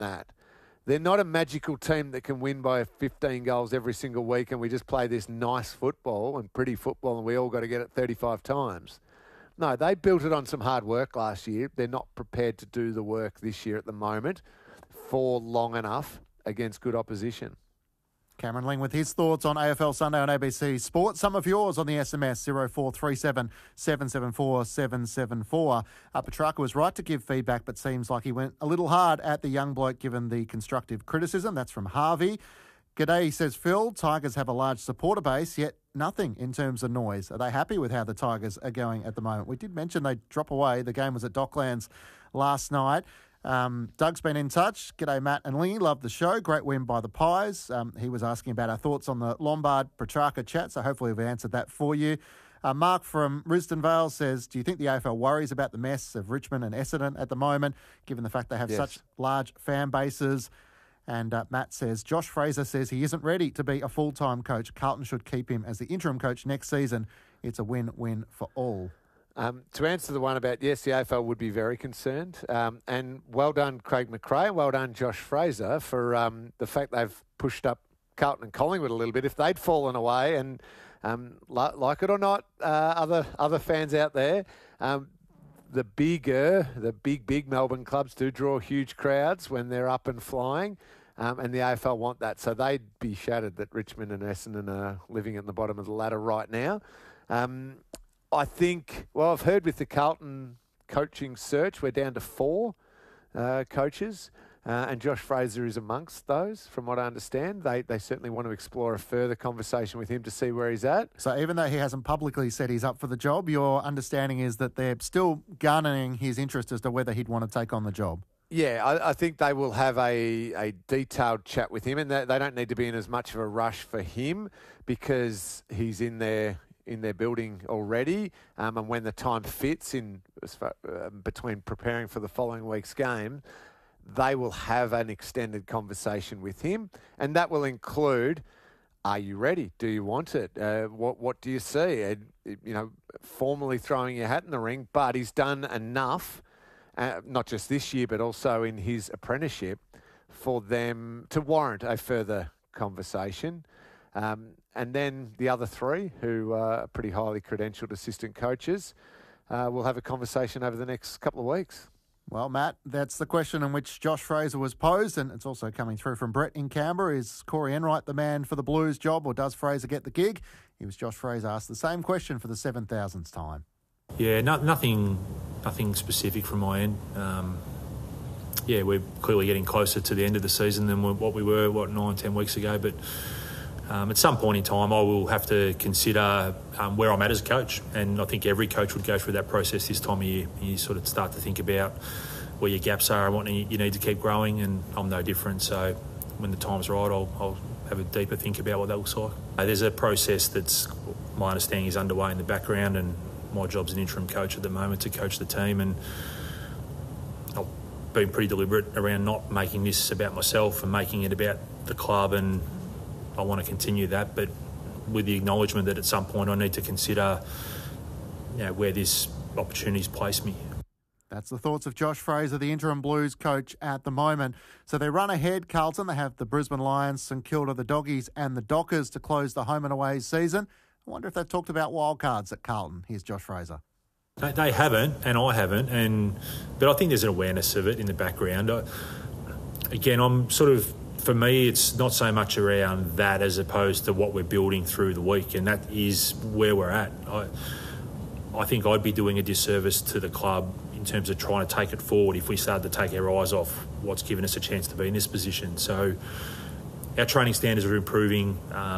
that. They're not a magical team that can win by 15 goals every single week and we just play this nice football and pretty football and we all got to get it 35 times. No, they built it on some hard work last year. They're not prepared to do the work this year at the moment for long enough against good opposition. Cameron Ling with his thoughts on AFL Sunday on ABC Sport. Some of yours on the SMS 0437 774 774. Petrarca was right to give feedback, but seems like he went a little hard at the young bloke given the constructive criticism. That's from Harvey. G'day, says Phil. Tigers have a large supporter base, yet nothing in terms of noise. Are they happy with how the Tigers are going at the moment? We did mention they drop away. The game was at Docklands last night. Doug's been in touch. G'day, Matt and Lee. Love the show. Great win by the Pies. He was asking about our thoughts on the Lombard-Petrarca chat, so hopefully we've answered that for you. Mark from Risdon Vale says, do you think the AFL worries about the mess of Richmond and Essendon at the moment, given the fact they have such large fan bases? And Matt says, Josh Fraser says he isn't ready to be a full-time coach. Carlton should keep him as the interim coach next season. It's a win-win for all. To answer the one about, yes, the AFL would be very concerned. And well done, Craig McRae, and well done, Josh Fraser, for the fact they've pushed up Carlton and Collingwood a little bit. If they'd fallen away, and like it or not, other fans out there, the big Melbourne clubs do draw huge crowds when they're up and flying. And the AFL want that. So they'd be shattered that Richmond and Essendon are living at the bottom of the ladder right now. I think, well, I've heard with the Carlton coaching search, we're down to 4 coaches, and Josh Fraser is amongst those, from what I understand. They certainly want to explore a further conversation with him to see where he's at. So even though he hasn't publicly said he's up for the job, your understanding is that they're still garnering his interest as to whether he'd want to take on the job? Yeah, I think they will have a detailed chat with him, and they don't need to be in as much of a rush for him because he's in their building already, and when the time fits between preparing for the following week's game, they will have an extended conversation with him, and that will include, are you ready? Do you want it? What do you see? Formally throwing your hat in the ring, but he's done enough, not just this year, but also in his apprenticeship, for them to warrant a further conversation. And then the other 3, who are pretty highly credentialed assistant coaches, will have a conversation over the next couple of weeks. Well, Matt, that's the question in which Josh Fraser was posed, and it's also coming through from Brett in Canberra. Is Corey Enright the man for the Blues job, or does Fraser get the gig? He was Josh Fraser asked the same question for the 7,000th time. Yeah, nothing specific from my end. We're clearly getting closer to the end of the season than what we were, 9-10 weeks ago, but at some point in time, I will have to consider where I'm at as a coach, and I think every coach would go through that process this time of year. You sort of start to think about where your gaps are and what you need to keep growing, and I'm no different. So when the time's right, I'll have a deeper think about what that looks like. There's a process that's, my understanding, is underway in the background, and my job's an interim coach at the moment to coach the team, and I've been pretty deliberate around not making this about myself and making it about the club, and I want to continue that, but with the acknowledgement that at some point I need to consider where this opportunity's placed me. That's the thoughts of Josh Fraser, the interim Blues coach at the moment. So they run ahead, Carlton. They have the Brisbane Lions, St Kilda, the Doggies and the Dockers to close the home and away season. I wonder if they've talked about wildcards at Carlton. Here's Josh Fraser. They haven't, and I haven't, but I think there's an awareness of it in the background. For me, it's not so much around that as opposed to what we're building through the week, and that is where we're at. I think I'd be doing a disservice to the club in terms of trying to take it forward if we started to take our eyes off what's given us a chance to be in this position. So our training standards are improving.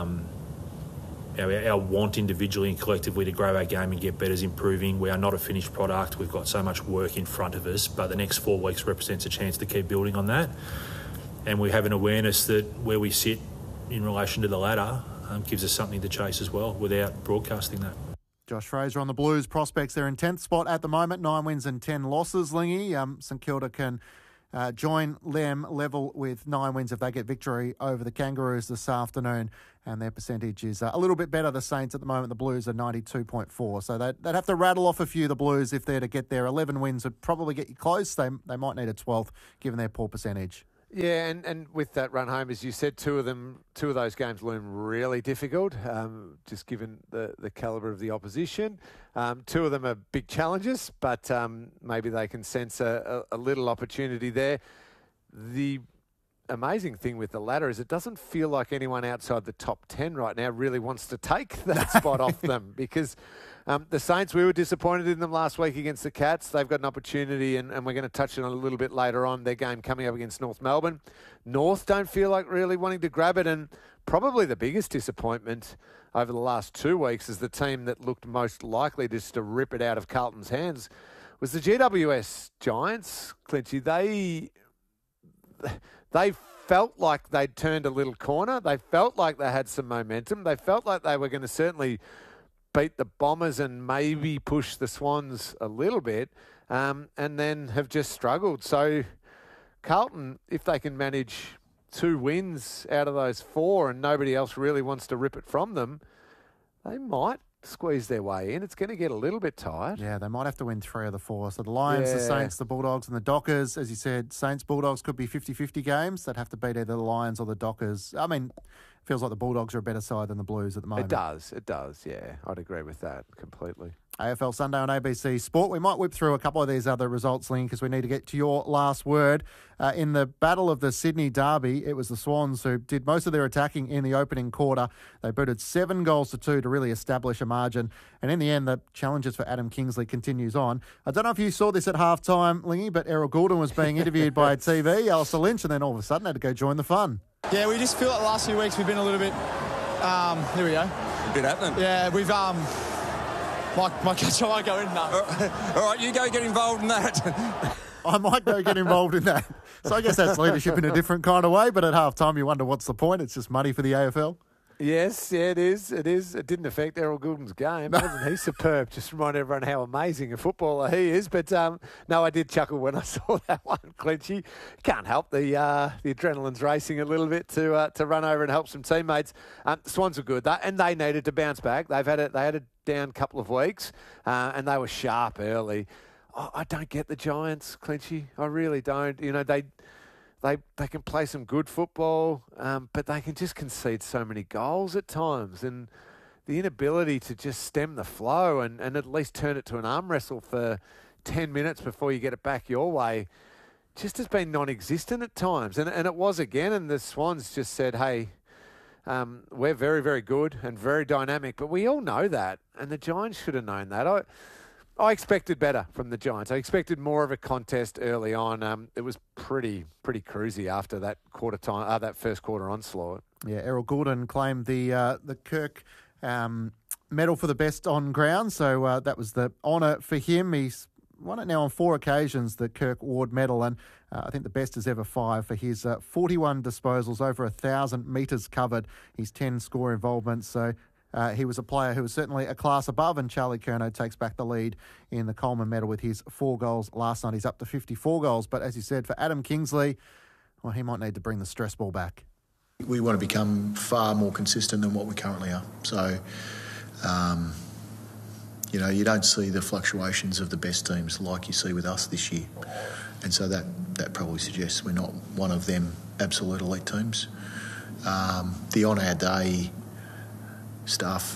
Our want individually and collectively to grow our game and get better is improving. We are not a finished product. We've got so much work in front of us, but the next 4 weeks represents a chance to keep building on that. And we have an awareness that where we sit in relation to the ladder gives us something to chase as well without broadcasting that. Josh Fraser on the Blues prospects. They're in 10th spot at the moment, 9 wins and 10 losses, Lingy. St Kilda can join them level with 9 wins if they get victory over the Kangaroos this afternoon, and their percentage is a little bit better. The Saints at the moment, the Blues are 92.4, so they'd have to rattle off a few, the Blues, if they're to get there. 11 wins would probably get you close. They might need a 12th given their poor percentage. Yeah, and with that run home, as you said, two of those games loom really difficult, just given the calibre of the opposition. Two of them are big challenges, but maybe they can sense a little opportunity there. The amazing thing with the latter is it doesn't feel like anyone outside the top 10 right now really wants to take that spot off them, because the Saints, we were disappointed in them last week against the Cats. They've got an opportunity, and we're going to touch on it a little bit later on, their game coming up against North Melbourne. North don't feel like really wanting to grab it, and probably the biggest disappointment over the last 2 weeks is the team that looked most likely just to rip it out of Carlton's hands was the GWS Giants. Clinchy, they felt like they'd turned a little corner. They felt like they had some momentum. They felt like they were going to certainly beat the Bombers and maybe push the Swans a little bit, and then have just struggled. So Carlton, if they can manage 2 wins out of those 4 and nobody else really wants to rip it from them, they might squeeze their way in. It's going to get a little bit tight. Yeah, they might have to win 3 of the 4. So the Lions, the Saints, the Bulldogs and the Dockers. As you said, Saints, Bulldogs could be 50-50 games. They'd have to beat either the Lions or the Dockers. I mean, it feels like the Bulldogs are a better side than the Blues at the moment. It does, yeah. I'd agree with that completely. AFL Sunday on ABC Sport. We might whip through a couple of these other results, Ling, because we need to get to your last word. In the battle of the Sydney Derby, it was the Swans who did most of their attacking in the opening quarter. They booted 7 goals to 2 to really establish a margin. And in the end, the challenges for Adam Kingsley continues on. I don't know if you saw this at halftime, Lingy, but Errol Goulden was being interviewed by TV, Alistair Lynch, and then all of a sudden had to go join the fun. Yeah, we just feel like the last few weeks we've been a little bit... here we go. A bit happening. Yeah, we've... My catch, I won't go in that. All right, you go get involved in that. I might go get involved in that. So I guess that's leadership in a different kind of way, but at half-time you wonder what's the point. It's just money for the AFL. Yes, yeah, it is. It is. It didn't affect Errol Goulden's game. Wasn't he superb? Just remind everyone how amazing a footballer he is. But no, I did chuckle when I saw that one, Clinchy. Can't help the adrenaline's racing a little bit to run over and help some teammates. Swans were good, and they needed to bounce back. They had a down couple of weeks, and they were sharp early. I don't get the Giants, Clinchy. I really don't. You know, they can play some good football, but they can just concede so many goals at times. And the inability to just stem the flow and at least turn it to an arm wrestle for 10 minutes before you get it back your way just has been non-existent at times. And it was again, and the Swans just said, hey, we're very, very good and very dynamic, but we all know that. And the Giants should have known that. I expected better from the Giants. I expected more of a contest early on. It was pretty cruisy after that that first quarter onslaught. Yeah, Errol Goulden claimed the Kirk medal for the best on ground, so that was the honour for him. He's won it now on 4 occasions, the Kirk Ward medal, and I think the best is ever 5 for his 41 disposals, over 1,000 metres covered, his 10 score involvements. So he was a player who was certainly a class above, and Charlie Curnow takes back the lead in the Coleman medal with his 4 goals last night. He's up to 54 goals. But as you said, for Adam Kingsley, well, he might need to bring the stress ball back. We want to become far more consistent than what we currently are. So, you don't see the fluctuations of the best teams like you see with us this year. And so that probably suggests we're not one of them absolute elite teams. The on-our-day stuff,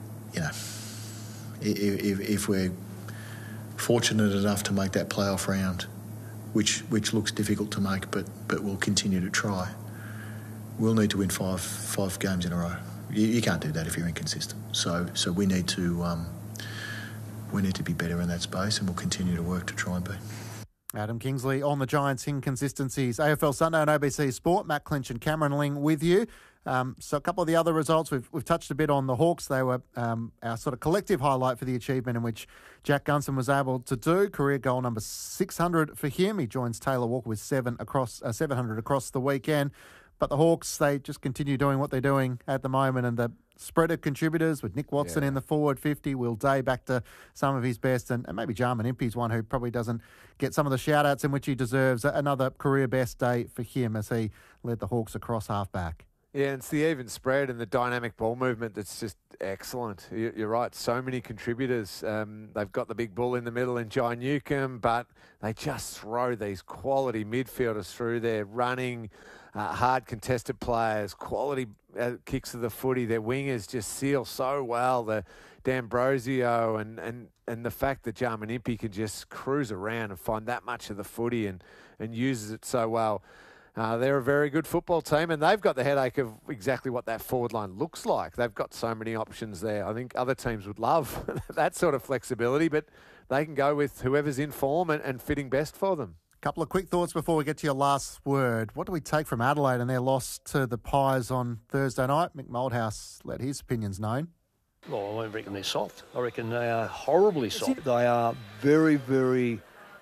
if we're fortunate enough to make that playoff round, which looks difficult to make, but we'll continue to try, we'll need to win five games in a row. You can't do that if you're inconsistent. So we need to be better in that space, and we'll continue to work to try and be. Adam Kingsley on the Giants' inconsistencies. AFL Sunday on ABC Sport. Matt Clinch and Cameron Ling with you. So a couple of the other results, we've touched a bit on the Hawks. They were our sort of collective highlight for the achievement in which Jack Gunson was able to do. Career goal number 600 for him. He joins Taylor Walker with 700 across the weekend. But the Hawks, they just continue doing what they're doing at the moment, and the spread of contributors with Nick Watson in the forward 50, Will Day back to some of his best, and maybe Jarman Impey's one who probably doesn't get some of the shout-outs in which he deserves. Another career best day for him as he led the Hawks across half-back. Yeah, and it's the even spread and the dynamic ball movement that's just excellent. You're right. So many contributors. They've got the big bull in the middle in Jai Newcomb, but they just throw these quality midfielders through there, running hard contested players, quality kicks of the footy. Their wingers just seal so well. The D'Ambrosio and the fact that Jarman Impey can just cruise around and find that much of the footy and uses it so well. They're a very good football team, and they've got the headache of exactly what that forward line looks like. They've got so many options there. I think other teams would love that sort of flexibility, but they can go with whoever's in form and fitting best for them. Couple of quick thoughts before we get to your last word. What do we take from Adelaide and their loss to the Pies on Thursday night? Mick Moldhouse let his opinions known. Well, I reckon they're soft. I reckon they are horribly soft. They are very, very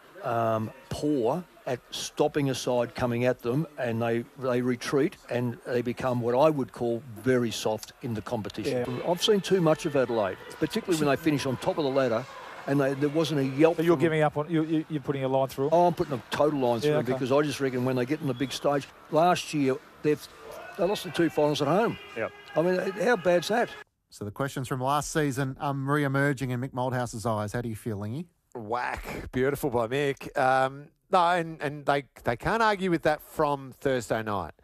poor at stopping a side coming at them, and they retreat and they become what I would call very soft in the competition. Yeah. I've seen too much of Adelaide, particularly when they finish on top of the ladder and there wasn't a yelp. So you're giving up on you're putting a line through? Oh, I'm putting a total line through them because I just reckon when they get in the big stage, last year they lost the 2 finals at home. Yeah. I mean, how bad's that? So the questions from last season are re-emerging in Mick Moldhouse's eyes. How do you feel, Lingy? Whack. Beautiful by Mick. No, and they can't argue with that from Thursday night.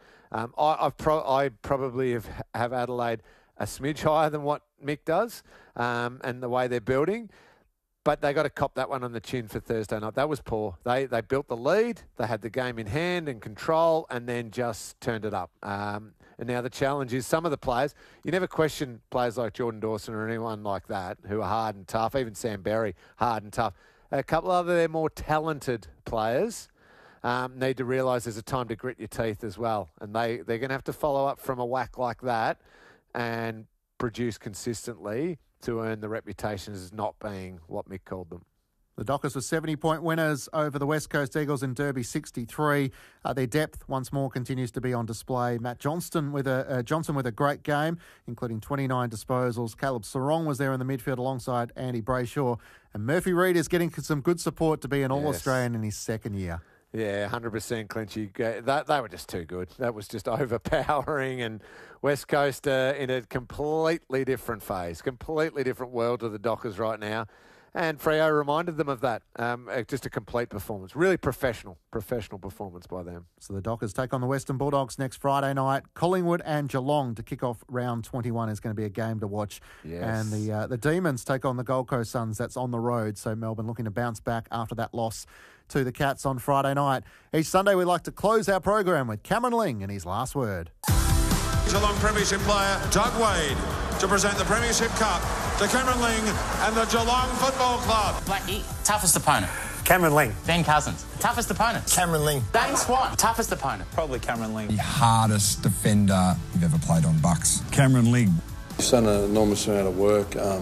I probably have Adelaide a smidge higher than what Mick does and the way they're building. But they got to cop that one on the chin for Thursday night. That was poor. They built the lead. They had the game in hand and control and then just turned it up. And now the challenge is some of the players, you never question players like Jordan Dawson or anyone like that who are hard and tough, even Sam Berry, hard and tough. A couple of their more talented players need to realise there's a time to grit your teeth as well. And they're going to have to follow up from a whack like that and produce consistently to earn the reputation as not being what Mick called them. The Dockers were 70-point winners over the West Coast Eagles in Derby 63. Their depth once more continues to be on display. Matt Johnson with a great game, including 29 disposals. Caleb Sarong was there in the midfield alongside Andy Brayshaw. And Murphy Reid is getting some good support to be an All-Australian in his second year. Yeah, 100% Clinchy. They were just too good. That was just overpowering. And West Coast in a completely different phase, completely different world to the Dockers right now. And Freo reminded them of that. Just a complete performance. Really professional performance by them. So the Dockers take on the Western Bulldogs next Friday night. Collingwood and Geelong to kick off round 21 is going to be a game to watch. Yes. And the Demons take on the Gold Coast Suns. That's on the road. So Melbourne looking to bounce back after that loss to the Cats on Friday night. Each Sunday we like to close our program with Cameron Ling and his last word. Geelong Premiership player Doug Wade to present the Premiership Cup to Cameron Ling and the Geelong Football Club. Blackie, toughest opponent. Cameron Ling. Ben Cousins, toughest opponent. Cameron Ling. Dane Swan, toughest opponent. Probably Cameron Ling. The hardest defender you've ever played on Bucks. Cameron Ling. He's done an enormous amount of work. And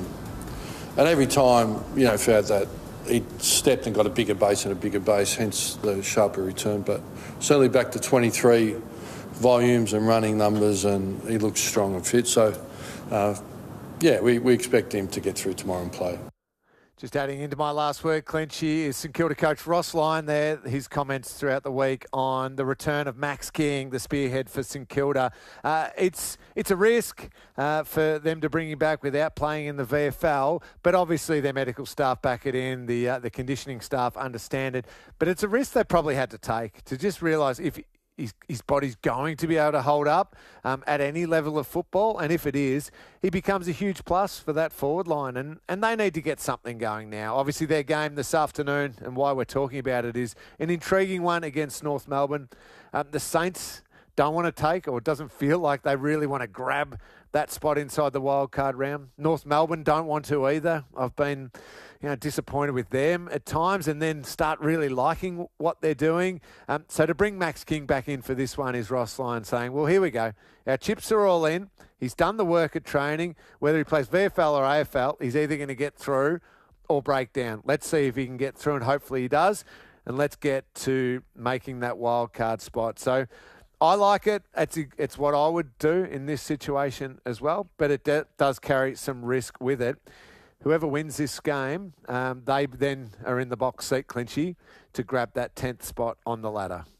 every time, throughout that, he stepped and got a bigger base and a bigger base, hence the sharper return. But certainly back to 23 volumes and running numbers, and he looks strong and fit. So, we expect him to get through tomorrow and play. Just adding into my last word, Clinchy, is St Kilda coach Ross Lyon there. His comments throughout the week on the return of Max King, the spearhead for St Kilda. It's a risk for them to bring him back without playing in the VFL, but obviously their medical staff back it in, the conditioning staff understand it. But it's a risk they probably had to take to just realise if his body's going to be able to hold up at any level of football. And if it is, he becomes a huge plus for that forward line. And they need to get something going now. Obviously, their game this afternoon, and why we're talking about it, is an intriguing one against North Melbourne. The Saints don't want to take, or it doesn't feel like they really want to grab that spot inside the wildcard round. North Melbourne don't want to either. I've been disappointed with them at times, and then start really liking what they're doing. So to bring Max King back in for this one is Ross Lyon saying, well, here we go. Our chips are all in. He's done the work at training. Whether he plays VFL or AFL, he's either going to get through or break down. Let's see if he can get through, and hopefully he does. And let's get to making that wild card spot. So I like it. It's what I would do in this situation as well, but it does carry some risk with it. Whoever wins this game, they then are in the box seat, Clinchy, to grab that 10th spot on the ladder.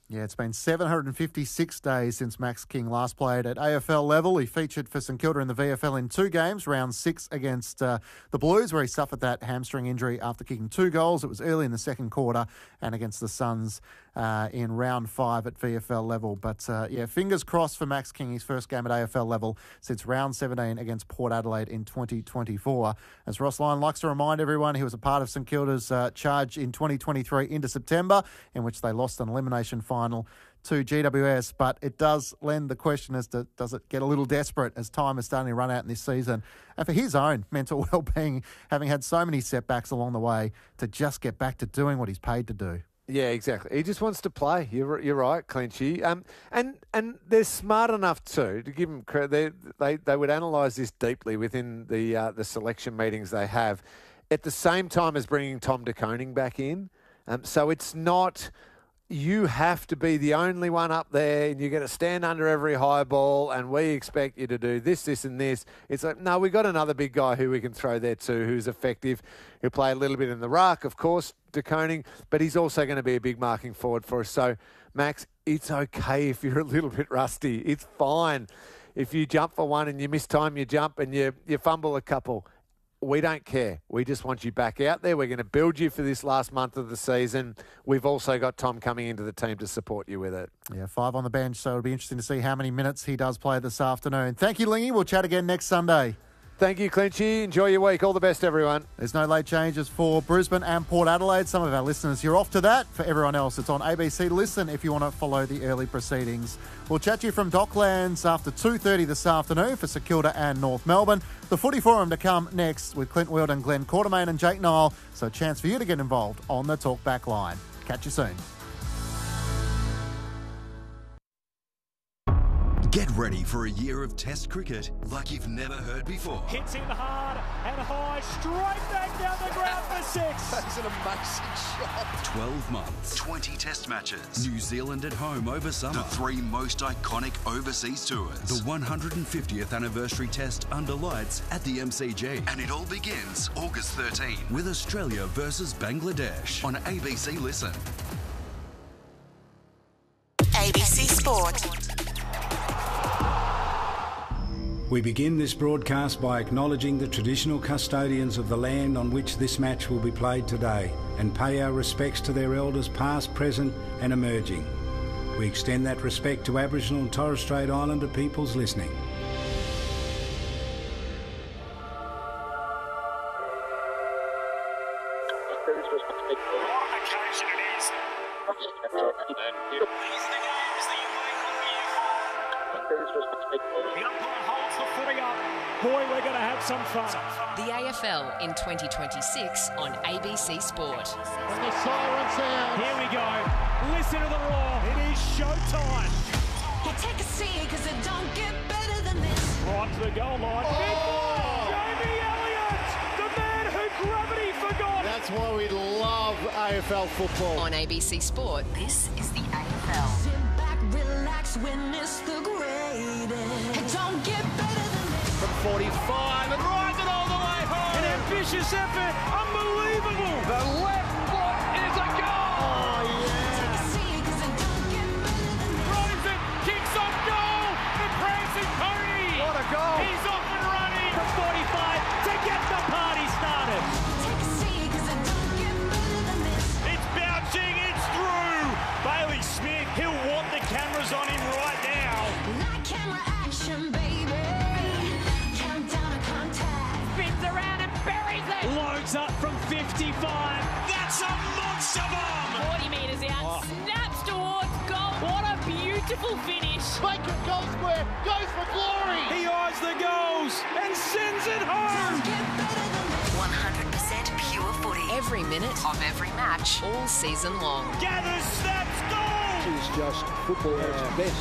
Yeah, it's been 756 days since Max King last played at AFL level. He featured for St Kilda in the VFL in 2 games, round 6 against the Blues, where he suffered that hamstring injury after kicking 2 goals. It was early in the second quarter, and against the Suns in round 5 at VFL level. But fingers crossed for Max King, his first game at AFL level since round 17 against Port Adelaide in 2024. As Ross Lyon likes to remind everyone, he was a part of St Kilda's charge in 2023 into September, in which they lost an elimination final to GWS, but it does lend the question as to does it get a little desperate as time is starting to run out in this season, and for his own mental well-being, having had so many setbacks along the way, to just get back to doing what he's paid to do. Yeah, exactly. He just wants to play. You're right, Clinchy. And they're smart enough too to give him credit. They would analyse this deeply within the selection meetings they have, at the same time as bringing Tom De Koning back in. So it's not, you have to be the only one up there and you're going to stand under every high ball and we expect you to do this, this and this. It's like, no, we've got another big guy who we can throw there too, who's effective, who'll play a little bit in the ruck, of course, De Koning, but he's also going to be a big marking forward for us. So, Max, it's okay if you're a little bit rusty. It's fine. If you jump for one and you miss time, you jump and you fumble a couple. We don't care. We just want you back out there. We're going to build you for this last month of the season. We've also got Tom coming into the team to support you with it. Yeah, 5 on the bench, so it'll be interesting to see how many minutes he does play this afternoon. Thank you, Lingy. We'll chat again next Sunday. Thank you, Clinchy. Enjoy your week. All the best, everyone. There's no late changes for Brisbane and Port Adelaide. Some of our listeners, you're off to that. For everyone else, it's on ABC Listen if you want to follow the early proceedings. We'll chat to you from Docklands after 2:30 this afternoon for St Kilda and North Melbourne. The Footy Forum to come next with Clint Weldon, Glenn Quartermain and Jake Nile. So a chance for you to get involved on the Talkback line. Catch you soon. Get ready for a year of Test cricket like you've never heard before. Hits in hard and high, straight back down the ground for 6. That's an amazing shot. 12 months, 20 Test matches, New Zealand at home over summer, the 3 most iconic overseas tours, the 150th anniversary Test under lights at the MCG, and it all begins August 13 with Australia versus Bangladesh on ABC Listen. ABC Sport. We begin this broadcast by acknowledging the traditional custodians of the land on which this match will be played today and pay our respects to their elders past, present and emerging. We extend that respect to Aboriginal and Torres Strait Islander peoples listening. Some fun. The AFL in 2026 on ABC Sport. And the siren sound. Here we go. Listen to the roar. It is showtime. You take a seat because it don't get better than this. Right to the goal line. Oh. Jamie Elliott, the man who gravity forgot. That's why we love AFL football. On ABC Sport, this is the AFL. Sit back, relax, witness the greatest. It don't get better than this. From 45 and rides it all the way home. An ambitious effort, unbelievable. The left foot is a goal. Oh, yeah. Take a seat because it don't get better than this. Robinson kicks on goal. The prancing pony. What a goal. He's off and running from 45 to get the party started. Take a seat because it don't get better than this. It's bouncing, it's through. Bailey Smith, he'll want the cameras on him right now. Like camera action, baby. Loads up from 55. That's a monster bomb. 40 metres out. Snaps towards goal. What a beautiful finish. Bacon goal square. Goes for glory. He eyes the goals and sends it home. 100% pure footy. Every minute of every match. All season long. Gathers, snaps, goal. It's just football at its best.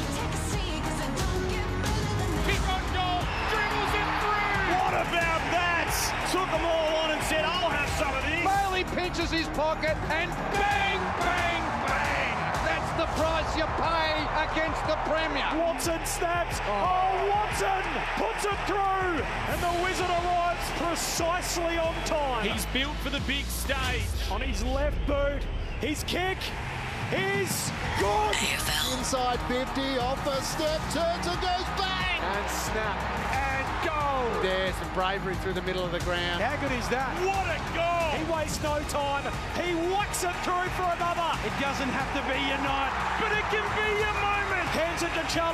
Kick on goal. Dribbles it through. What about that? Took them all on and said, I'll have some of these. Bailey pinches his pocket and bang, bang, bang. That's the price you pay against the Premier. Watson snaps. Oh, Watson puts it through. And the Wizard arrives precisely on time. He's built for the big stage. On his left boot, his kick. is good. Inside 50, off a step, turns and goes bang! And snap. And goal. There's some bravery through the middle of the ground. How good is that? What a goal. He wastes no time. He whacks it through for another. It doesn't have to be your night, but it can be your moment. Hands it to Charlie.